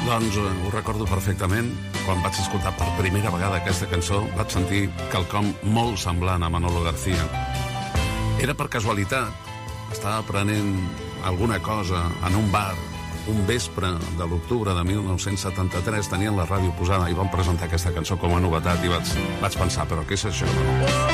Doncs ho recordo perfectament. Quan vaig escoltar per primera vegada aquesta cançó vaig sentir quelcom molt semblant a Manolo García. Era per casualitat. Estava prenent alguna cosa en un bar un vespre de l'octubre de 1973. Tenien la ràdio posada i van presentar aquesta cançó com a novetat i vaig pensar, però què és això?